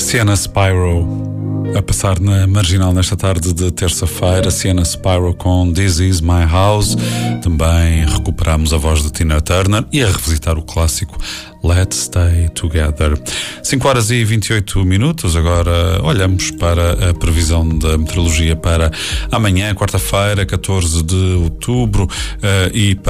Sienna Spyro a passar na Marginal nesta tarde de terça-feira. Sienna Spyro com This Is My House. Também recuperamos a voz de Tina Turner e a revisitar o clássico Let's Stay Together. 5h28. Agora olhamos para a previsão da meteorologia para amanhã, quarta-feira, 14 de outubro, e